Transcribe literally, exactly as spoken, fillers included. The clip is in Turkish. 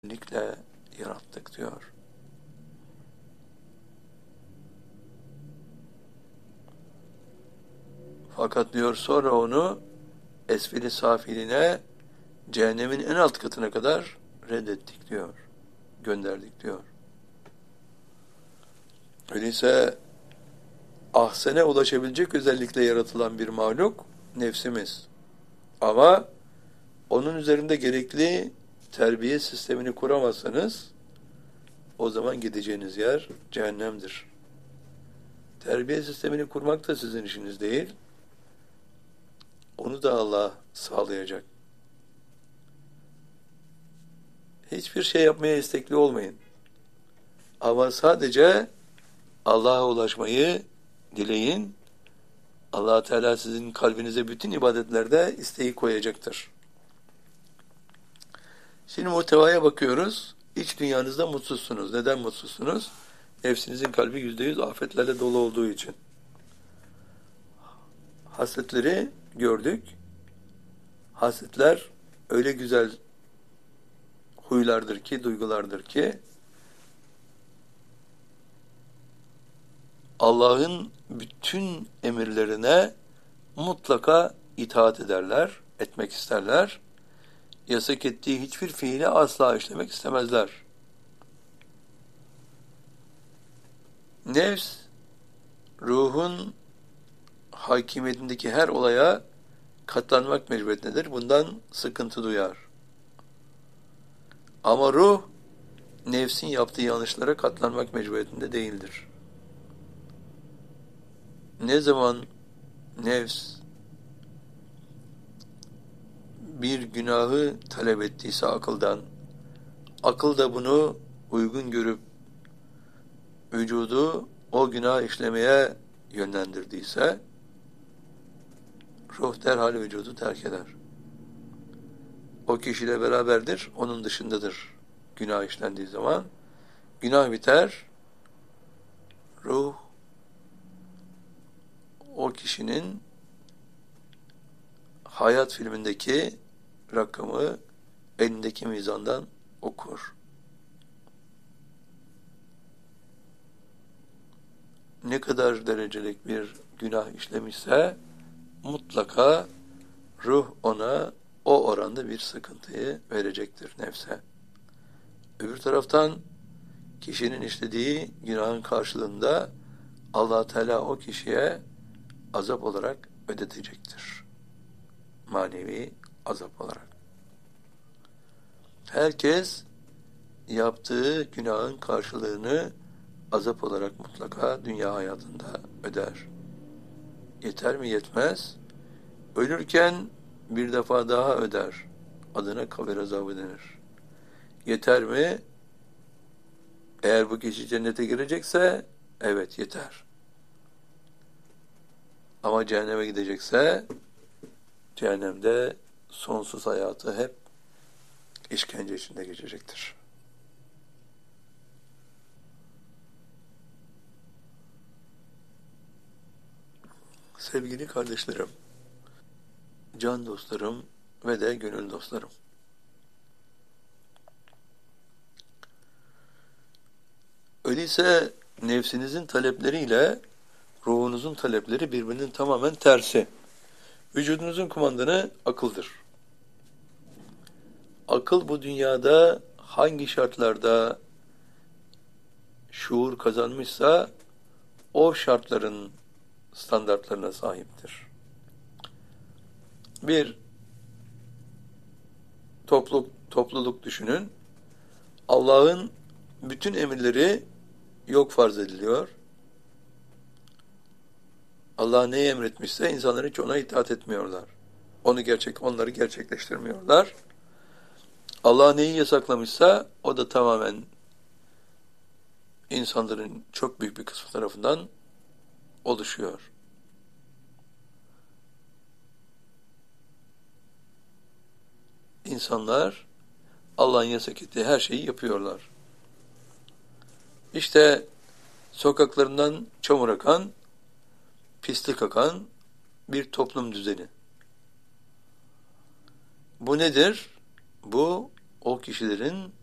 Kesinlikle yarattık diyor. Fakat diyor sonra onu esfili safiline cehennemin en alt katına kadar reddettik diyor. Gönderdik diyor. Öyleyse ahsene ulaşabilecek özellikle yaratılan bir mahluk nefsimiz. Ama onun üzerinde gerekli terbiye sistemini kuramazsanız o zaman gideceğiniz yer cehennemdir. Terbiye sistemini kurmak da sizin işiniz değil. Onu da Allah sağlayacak. Hiçbir şey yapmaya istekli olmayın. Ama sadece Allah'a ulaşmayı dileyin. Allah Teala sizin kalbinize bütün ibadetlerde isteği koyacaktır. Şimdi muhtevaya bakıyoruz. İç dünyanızda mutsuzsunuz. Neden mutsuzsunuz? Nefsinizin kalbi yüzde yüz afetlerle dolu olduğu için. Hasletleri gördük. Hasletler öyle güzel huylardır ki, duygulardır ki Allah'ın bütün emirlerine mutlaka itaat ederler, etmek isterler. Yasak ettiği hiçbir fiili asla işlemek istemezler. Nefs, ruhun hakimiyetindeki her olaya katlanmak mecburiyetindedir. Bundan sıkıntı duyar. Ama ruh, nefsin yaptığı yanlışlara katlanmak mecburiyetinde değildir. Ne zaman nefs bir günahı talep ettiyse akıldan, akıl da bunu uygun görüp vücudu o günah işlemeye yönlendirdiyse, ruh derhal vücudu terk eder. O kişiyle beraberdir, onun dışındadır günah işlendiği zaman. Günah biter, ruh o kişinin hayat filmindeki rakamı elindeki mizandan okur. Ne kadar derecelik bir günah işlemişse mutlaka ruh ona o oranda bir sıkıntıyı verecektir nefse. Öbür taraftan kişinin işlediği günahın karşılığında Allah Teala o kişiye azap olarak ödetecektir. Manevi azap olarak. Herkes yaptığı günahın karşılığını azap olarak mutlaka dünya hayatında öder. Yeter mi? Yetmez. Ölürken bir defa daha öder. Adına kabir azabı denir. Yeter mi? Eğer bu kişi cennete girecekse evet yeter. Ama cehenneme gidecekse cehennemde sonsuz hayatı hep işkence içinde geçecektir. Sevgili kardeşlerim, can dostlarım ve de gönül dostlarım. Öyleyse nefsinizin talepleriyle ruhunuzun talepleri birbirinin tamamen tersi. Vücudunuzun kumandanı akıldır. Akıl bu dünyada hangi şartlarda şuur kazanmışsa o şartların standartlarına sahiptir. Bir topluluk, topluluk düşünün. Allah'ın bütün emirleri yok farz ediliyor. Allah neyi emretmişse insanlar hiç ona itaat etmiyorlar. Onu gerçek, onları gerçekleştirmiyorlar. Allah neyi yasaklamışsa o da tamamen insanların çok büyük bir kısmı tarafından oluşuyor. İnsanlar Allah'ın yasak ettiği her şeyi yapıyorlar. İşte sokaklarından çamur akan, pislik akan bir toplum düzeni. Bu nedir? Bu o kişilerin